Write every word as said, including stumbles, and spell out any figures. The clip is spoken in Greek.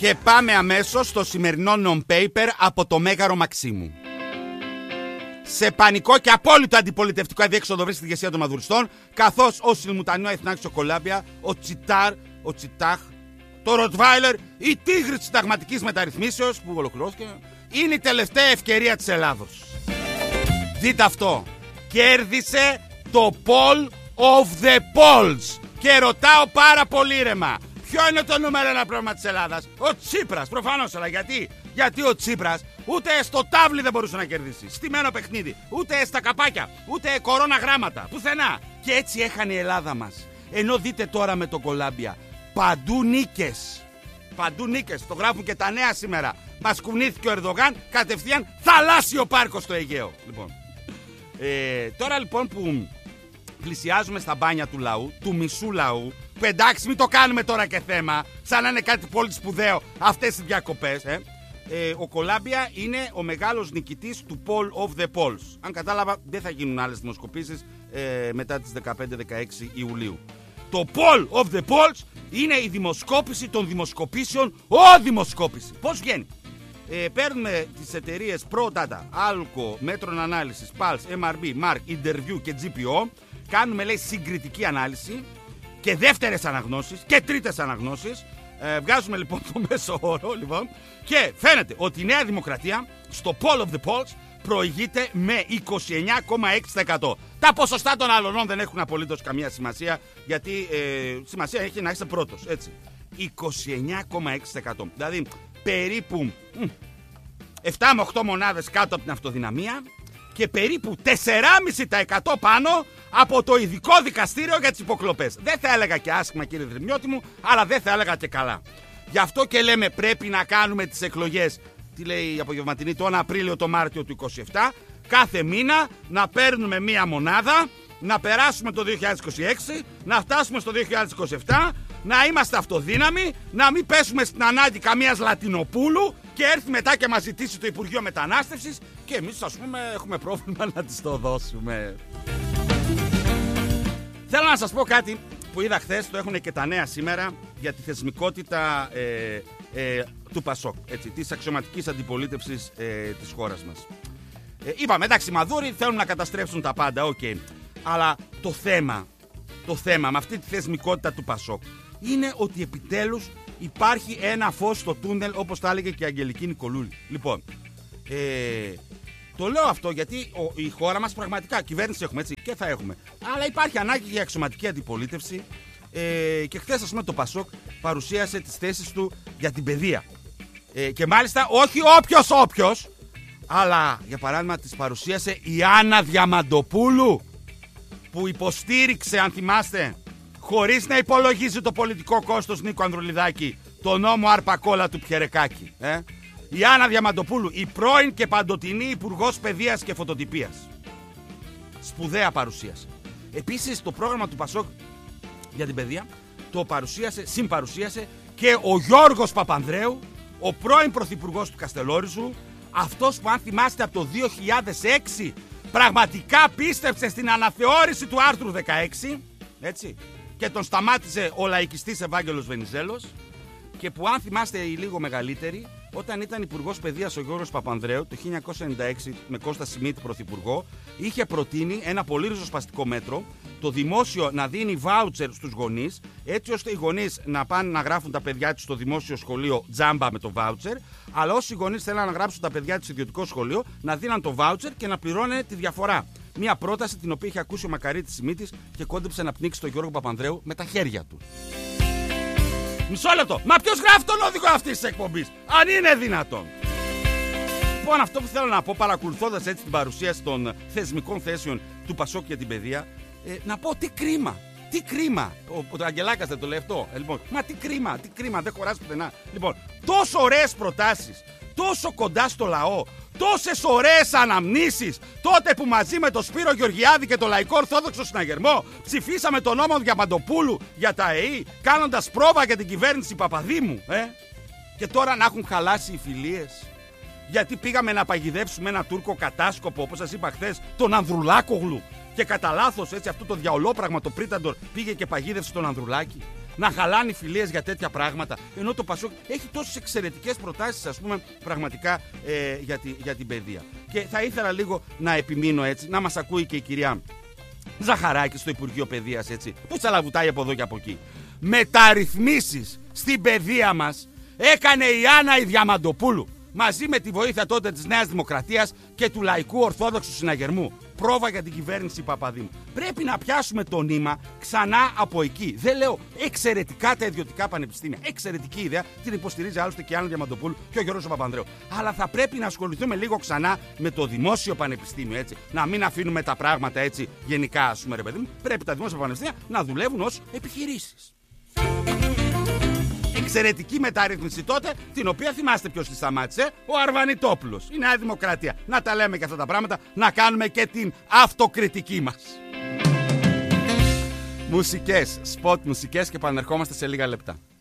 Και πάμε αμέσως στο σημερινό non-paper από το Μέγαρο Μαξίμου. Σε πανικό και απόλυτο αντιπολιτευτικό αδιέξοδο βρίσκεται η ηγεσία των μαδουριστών, καθώς ο Σιλμουτανιό Εθνάκης ο Κολάμπια, ο Τσιτάρ, ο Τσιτάχ, το Ροτβάιλερ, η τίγρη της συνταγματικής μεταρρυθμίσεως που ολοκληρώθηκε, είναι η τελευταία ευκαιρία της Ελλάδος. Δείτε αυτό. Κέρδισε το poll of the polls. Και ρωτάω πάρα πολύ ήρεμα, ποιο είναι το νούμερο ένα πρόβλημα της Ελλάδας? Ο Τσίπρας, προφανώς, αλλά γιατί? Γιατί ο Τσίπρας ούτε στο τάβλι δεν μπορούσε να κερδίσει. Στημένο παιχνίδι, ούτε στα καπάκια, ούτε κορώνα γράμματα, πουθενά. Και έτσι έχανε η Ελλάδα μας. Ενώ δείτε τώρα με τον Κολάμπια, παντού νίκες. Παντού νίκες, το γράφουν και τα νέα σήμερα. Μας κουνήθηκε ο Ερντογάν, κατευθείαν θαλάσσιο πάρκο στο Αιγαίο. Λοιπόν, ε, τώρα λοιπόν που πλησιάζουμε στα μπάνια του λαού, του μισού λαού, που εντάξει μην το κάνουμε τώρα και θέμα, σαν να είναι κάτι πολύ σπουδαίο αυτές οι διακοπές, ε, ε, ο Κολάμπια είναι ο μεγάλος νικητής του poll of the polls. Αν κατάλαβα δεν θα γίνουν άλλες δημοσκοπήσεις ε, μετά τις δεκαπέντε δεκαέξι Ιουλίου. Το poll of the polls είναι η δημοσκόπηση των δημοσκοπήσεων, ο δημοσκόπηση. Πώς βγαίνει? Ε, παίρνουμε τις εταιρείες ProData, Alco, Μέτρων Ανάλυσης, Pulse, εμ αρ μπι, Mark, Interview και τζι πι ο. Κάνουμε, λέει, συγκριτική ανάλυση και δεύτερες αναγνώσεις και τρίτες αναγνώσεις. Ε, βγάζουμε λοιπόν το μέσο όρο, λοιπόν, και φαίνεται ότι η Νέα Δημοκρατία στο poll of the polls προηγείται με είκοσι εννιά κόμμα έξι τοις εκατό. Τα ποσοστά των άλλων δεν έχουν απολύτως καμία σημασία, γιατί ε, σημασία έχει να είσαι πρώτος, έτσι. είκοσι εννιά κόμμα έξι τοις εκατό. Δηλαδή περίπου μ, επτά με οκτώ μονάδες κάτω από την αυτοδυναμία και περίπου τέσσερα κόμμα πέντε τοις εκατό πάνω από το ειδικό δικαστήριο για τις υποκλοπές. Δεν θα έλεγα και άσχημα, κύριε Δρυμιώτη μου, αλλά δεν θα έλεγα και καλά. Γι' αυτό και λέμε πρέπει να κάνουμε τις εκλογές, τι λέει η απογευματινή, τον Απρίλιο, το Μάρτιο του είκοσι επτά, κάθε μήνα να παίρνουμε μία μονάδα, να περάσουμε το δύο χιλιάδες είκοσι έξι, να φτάσουμε στο δύο χιλιάδες είκοσι επτά, να είμαστε αυτοδύναμοι, να μην πέσουμε στην ανάγκη καμίας Λατινοπούλου και έρθει μετά και μας ζητήσει το Υπουργείο Μετανάστευσης και εμείς, ας πούμε, έχουμε πρόβλημα να της το δώσουμε. Θέλω να σας πω κάτι που είδα χθες, το έχουν και τα νέα σήμερα, για τη θεσμικότητα ε, ε, του Πασόκ, έτσι, της αξιωματικής αντιπολίτευσης ε, της χώρας μας. Ε, είπαμε, εντάξει, οι μαδούροι θέλουν να καταστρέψουν τα πάντα, οκ. Okay. Αλλά το θέμα, το θέμα με αυτή τη θεσμικότητα του Πασόκ είναι ότι επιτέλους υπάρχει ένα φως στο τούνελ, όπως τα έλεγε και η Αγγελική Νικολούλη. Λοιπόν, ε, το λέω αυτό γιατί ο, η χώρα μας πραγματικά, κυβέρνηση έχουμε, έτσι, και θα έχουμε. Αλλά υπάρχει ανάγκη για αξιωματική αντιπολίτευση ε, και χθες, ας πούμε, το Πασόκ παρουσίασε τις θέσεις του για την παιδεία. Ε, και μάλιστα όχι όποιος όποιος, αλλά για παράδειγμα τις παρουσίασε η Άννα Διαμαντοπούλου, που υποστήριξε, αν θυμάστε, χωρίς να υπολογίζει το πολιτικό κόστος, Νίκο Ανδρουλιδάκη, το νόμο Αρπακόλα του Πιερεκάκη. Ε? Η Άννα Διαμαντοπούλου, η πρώην και παντοτινή Υπουργός Παιδείας και Φωτοτυπίας. Σπουδαία παρουσίαση. Επίσης, το πρόγραμμα του Πασόκ για την παιδεία το παρουσίασε, συμπαρουσίασε και ο Γιώργος Παπανδρέου, ο πρώην Πρωθυπουργός του Καστελόριζου, αυτός που, αν θυμάστε, από το δύο χιλιάδες έξι πραγματικά πίστεψε στην αναθεώρηση του άρθρου δεκαέξι, έτσι, και τον σταμάτησε ο λαϊκιστής Ευάγγελος Βενιζέλος, και που, αν θυμάστε οι λίγο μεγαλύτεροι, όταν ήταν Υπουργός Παιδείας ο Γιώργος Παπανδρέου το χίλια εννιακόσια ενενήντα έξι με Κώστα Σιμίτη πρωθυπουργό, είχε προτείνει ένα πολύ ριζοσπαστικό μέτρο, το δημόσιο να δίνει βάουτσερ στους γονείς, έτσι ώστε οι γονείς να πάνε να γράφουν τα παιδιά τους στο δημόσιο σχολείο τζάμπα με το βάουτσερ, αλλά όσοι γονείς θέλαν να γράψουν τα παιδιά τους στο ιδιωτικό σχολείο, να δίναν το βάουτσερ και να πληρώνουν τη διαφορά. Μια πρόταση την οποία είχε ακούσει ο Μακαρίτης Σιμίτης και κόντεψε να πνίξει τον Γιώργο Παπανδρέου με τα χέρια του. Μισό λεπτό. Μα ποιος γράφει τον οδηγό αυτής της εκπομπής, αν είναι δυνατόν? Λοιπόν, αυτό που θέλω να πω, παρακολουθώντας έτσι την παρουσίαση των θεσμικών θέσεων του Πασόκ για την παιδεία, ε, να πω τι κρίμα. Τι κρίμα. Ο, ο Αγγελάκας δεν το λέει αυτό. Ε, λοιπόν, μα τι κρίμα, τι κρίμα, δεν χωράς πουθενά. Λοιπόν, τόσο ωραίες προτάσεις, τόσο κοντά στο λαό, τόσες ωραίες αναμνήσεις, τότε που μαζί με τον Σπύρο Γεωργιάδη και το Λαϊκό Ορθόδοξο Συναγερμό ψηφίσαμε τον νόμο Διαμαντοπούλου για τα ΕΗ, κάνοντας πρόβα για την κυβέρνηση Παπαδήμου, ε? Και τώρα να έχουν χαλάσει οι φιλίες, γιατί πήγαμε να παγιδεύσουμε ένα Τούρκο κατάσκοπο, όπως σας είπα χθες, τον Ανδρουλάκογλου, και κατά λάθος, έτσι, αυτό το διαολόπραγμα, το Πρίταντορ, πήγε και παγίδευσε τον Ανδρουλάκη. να χαλάνε φιλίες για τέτοια πράγματα. Ενώ το Πασόκ έχει τόσες εξαιρετικές προτάσεις, ας πούμε, πραγματικά ε, για, τη, για την παιδεία. Και θα ήθελα λίγο να επιμείνω έτσι, να μας ακούει και η κυρία Ζαχαράκη στο Υπουργείο Παιδείας, έτσι, που τσαλαβουτάει από εδώ και από εκεί. Μεταρρυθμίσεις στην παιδεία μας έκανε η Άννα η Διαμαντοπούλου, μαζί με τη βοήθεια τότε της Νέας Δημοκρατίας και του Λαϊκού Ορθόδοξου Συναγερμού. Πρόβα για την κυβέρνηση Παπαδήμου. Πρέπει να πιάσουμε το νήμα ξανά από εκεί. Δεν λέω εξαιρετικά τα ιδιωτικά πανεπιστήμια. Εξαιρετική ιδέα, την υποστηρίζει άλλωστε και η Άννα Διαμαντοπούλου και ο Γιώργος Παπανδρέου. Αλλά θα πρέπει να ασχοληθούμε λίγο ξανά με το δημόσιο πανεπιστήμιο, έτσι. Να μην αφήνουμε τα πράγματα έτσι γενικά, ας πούμε, ρε παιδί μου. Πρέπει τα δημόσια πανεπιστήμια να δουλεύουν ως επιχειρήσεις. Εξαιρετική μεταρρύθμιση τότε, την οποία θυμάστε ποιος τη σταμάτησε, ο Αρβανιτόπουλος, η Νέα Δημοκρατία. Να τα λέμε και αυτά τα πράγματα, να κάνουμε και την αυτοκριτική μας. Μουσικές, σποτ μουσικές και επανερχόμαστε σε λίγα λεπτά.